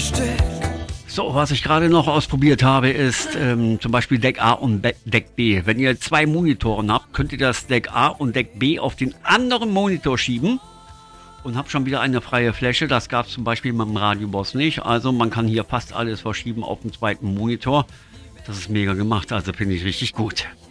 So, was ich gerade noch ausprobiert habe, ist zum Beispiel Deck A und Deck B. Wenn ihr 2 Monitoren habt, könnt ihr das Deck A und Deck B auf den anderen Monitor schieben und habt schon wieder eine freie Fläche. Das gab es zum Beispiel mit dem Radioboss nicht. Also man kann hier fast alles verschieben auf den zweiten Monitor. Das ist mega gemacht, also finde ich richtig gut.